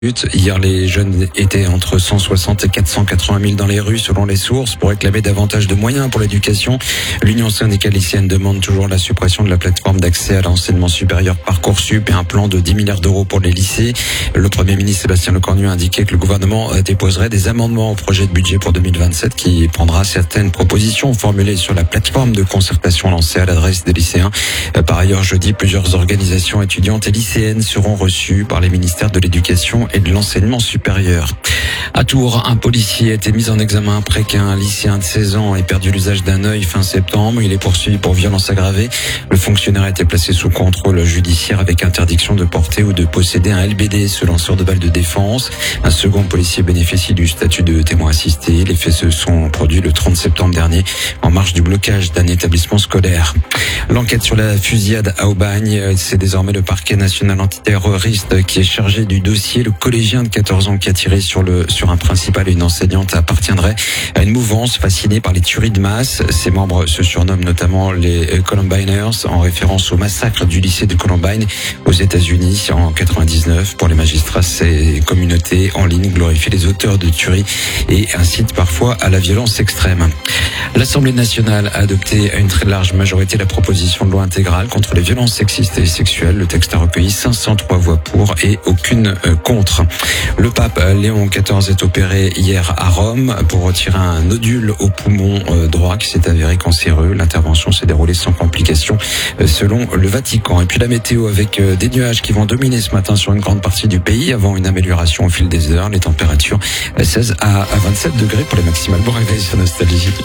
Hier, les jeunes étaient entre 160 et 480 000 dans les rues, selon les sources, pour réclamer davantage de moyens pour l'éducation. L'Union syndicale lycéenne demande toujours la suppression de la plateforme d'accès à l'enseignement supérieur Parcoursup et un plan de 10 milliards d'euros pour les lycées. Le Premier ministre Sébastien Lecornu a indiqué que le gouvernement déposerait des amendements au projet de budget pour 2027 qui prendra certaines propositions formulées sur la plateforme de concertation lancée à l'adresse des lycéens. Par ailleurs, jeudi, plusieurs organisations étudiantes et lycéennes seront reçues par les ministères de l'Éducation et de l'enseignement supérieur. À Tours, un policier a été mis en examen après qu'un lycéen de 16 ans ait perdu l'usage d'un œil fin septembre. Il est poursuivi pour violence aggravée. Le fonctionnaire a été placé sous contrôle judiciaire avec interdiction de porter ou de posséder un LBD, ce lanceur de balles de défense. Un second policier bénéficie du statut de témoin assisté. Les faits se sont produits le 30 septembre dernier en marge du blocage d'un établissement scolaire. L'enquête sur la fusillade à Aubagne, c'est désormais le parquet national antiterroriste qui est chargé du dossier. Le collégien de 14 ans qui a tiré sur un principal et une enseignante appartiendrait à une mouvance fascinée par les tueries de masse. Ses membres se surnomment notamment les Columbiners, en référence au massacre du lycée de Columbine aux États-Unis en 99. Pour les magistrats, ces communautés en ligne glorifient les auteurs de tueries et incitent parfois à la violence extrême. L'Assemblée nationale a adopté à une très large majorité la proposition de loi intégrale contre les violences sexistes et sexuelles. Le texte a recueilli 503 voix pour et aucune contre. Le pape Léon XIV est opéré hier à Rome pour retirer un nodule au poumon droit qui s'est avéré cancéreux. L'intervention s'est déroulée sans complications selon le Vatican. Et puis la météo avec des nuages qui vont dominer ce matin sur une grande partie du pays avant une amélioration au fil des heures. Les températures 16 à 27 degrés pour les maximales. Bon réveil sur Nostalgie.